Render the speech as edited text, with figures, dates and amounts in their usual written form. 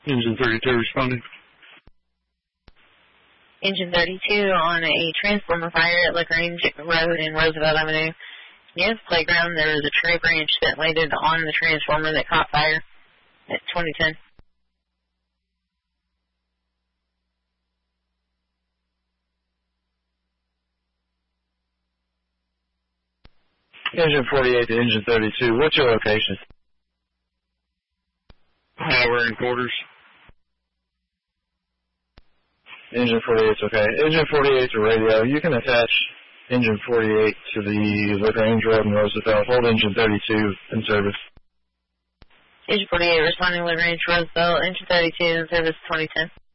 Engine 32 responding. Engine 32 on a transformer fire at LaGrange Road and Roosevelt Avenue. Near the playground, there was a tree branch that landed on the transformer that caught fire at 2010. Engine 48 to Engine 32, what's your location? We're in quarters. Engine 48 is okay. Engine 48 to radio. You can attach Engine 48 to the LaGrange Road and Roosevelt. Hold Engine 32 in service. Engine 48 responding LaGrange Roosevelt. Engine 32 in service 2010.